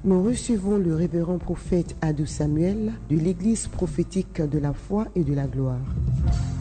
Nous recevons le révérend prophète Adou Samuel de l'Église prophétique de la foi et de la gloire.